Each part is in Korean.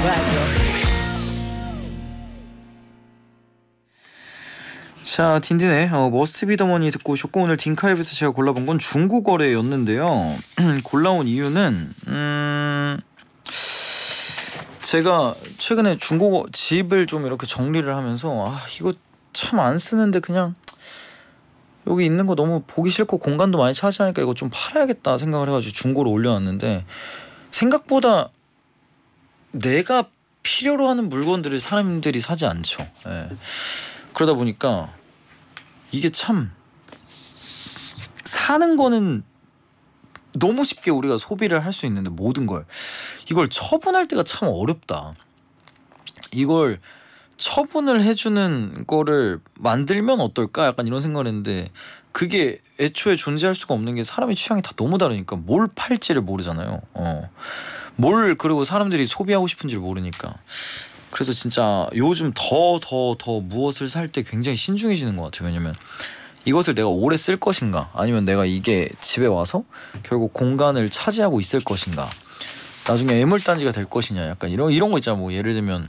자, 딘딘의 머스트 비 더 머니 듣고 오셨고, 오늘 딘카이브에서 제가 골라본 건 중국어래였는데요. 골라온 이유는 제가 최근에 중국어 집을 좀 이렇게 정리를 하면서 이거 참 안 쓰는데 그냥 여기 있는 거 너무 보기 싫고 공간도 많이 차지하니까 이거 좀 팔아야겠다 생각을 해가지고 중고로 올려놨는데, 생각보다 내가 필요로 하는 물건들을 사람들이 사지 않죠. 예. 그러다 보니까 이게 참 사는 거는 너무 쉽게 우리가 소비를 할 수 있는데, 모든 걸 이걸 처분할 때가 참 어렵다. 이걸 처분을 해주는 거를 만들면 어떨까, 약간 이런 생각을 했는데, 그게 애초에 존재할 수가 없는 게 사람의 취향이 다 너무 다르니까 뭘 팔지를 모르잖아요. 뭘, 그리고 사람들이 소비하고 싶은지를 모르니까. 그래서 진짜 요즘 더 무엇을 살 때 굉장히 신중해지는 것 같아요. 왜냐면 이것을 내가 오래 쓸 것인가, 아니면 내가 이게 집에 와서 결국 공간을 차지하고 있을 것인가, 나중에 애물단지가 될 것이냐, 약간 이런 거 있잖아. 뭐 예를 들면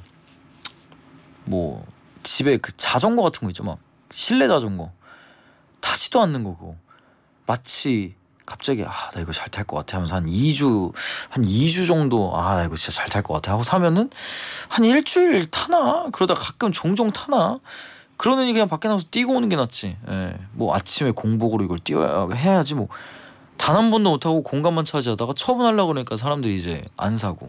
뭐 집에 그 자전거 같은 거 있죠. 막 실내 자전거 타지도 않는 거고, 마치 갑자기 나 이거 잘 탈 것 같아 하면서 한 2주 정도 나 이거 진짜 잘 탈 것 같아 하고 사면은 한 일주일 타나, 그러다 가끔 종종 타나, 그러느니 그냥 밖에 나가서 뛰고 오는 게 낫지. 뭐 아침에 공복으로 이걸 뛰어야 해야지 뭐 단 한 번도 못 하고 공간만 차지하다가 처분하려고 그러니까 사람들이 이제 안 사고.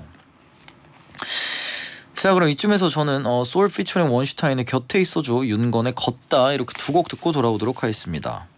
자, 그럼 이쯤에서 저는 소울 피처링 원슈타인의 곁에 있어줘, 윤건의 걷다, 이렇게 두 곡 듣고 돌아오도록 하겠습니다.